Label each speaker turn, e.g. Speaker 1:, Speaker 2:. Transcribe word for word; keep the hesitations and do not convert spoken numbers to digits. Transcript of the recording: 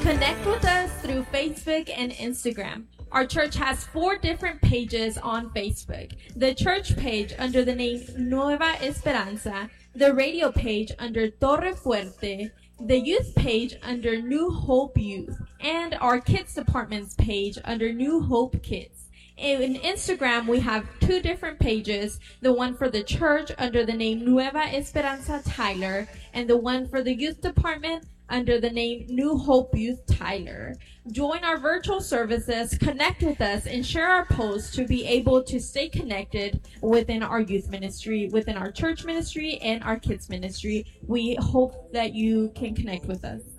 Speaker 1: Connect with us through Facebook and Instagram. Our church has four different pages on Facebook. The church page under the name Nueva Esperanza, the radio page under Torre Fuerte, the youth page under New Hope Youth, and our kids departments page under New Hope Kids. In Instagram, we have two different pages, the one for the church under the name Nueva Esperanza Tyler, and the one for the youth department under the name New Hope Youth Tyler. Join our virtual services, connect with us, and share our posts to be able to stay connected within our youth ministry, within our church ministry, and our kids ministry. We hope that you can connect with us.